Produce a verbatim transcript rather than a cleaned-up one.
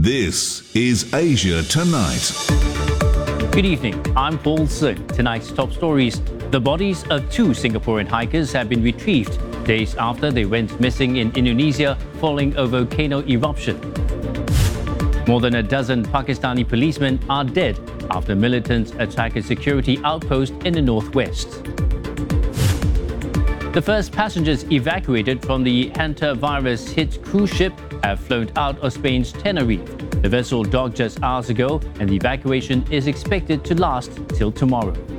This is Asia Tonight. Good evening, I'm Paul Sung. Tonight's top stories. The bodies of two Singaporean hikers have been retrieved days after they went missing in Indonesia following a volcano eruption. More than a dozen Pakistani policemen are dead after militants attack a security outpost in the northwest. The first passengers evacuated from the hantavirus-hit cruise ship have flown out of Spain's Tenerife. The vessel docked just hours ago, and the evacuation is expected to last till tomorrow.